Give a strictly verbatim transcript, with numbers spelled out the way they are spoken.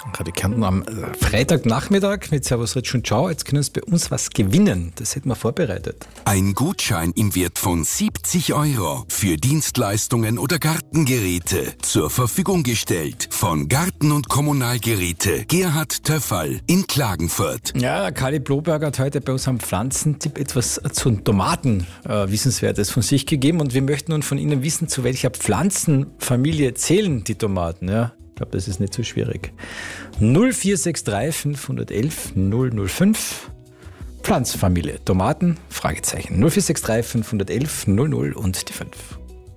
Radio Kärnten am Freitagnachmittag mit Servus Ritsch und Ciao. Jetzt können Sie bei uns was gewinnen. Das hätten wir vorbereitet. Ein Gutschein im Wert von siebzig Euro für Dienstleistungen oder Gartengeräte zur Verfügung gestellt von Garten- und Kommunalgeräte Gerhard Töffal in Klagenfurt. Ja, Kali Bloberg hat heute bei uns am Pflanzentipp etwas zu Tomaten äh, Wissenswertes von sich gegeben und wir möchten nun von Ihnen wissen, zu welcher Pflanzenfamilie zählen die Tomaten. Ja? Ich glaube, das ist nicht so schwierig. null vier sechs drei fünf eins eins null null fünf Pflanzenfamilie Tomaten, Fragezeichen. null vier sechs drei fünf eins eins null null und die fünf.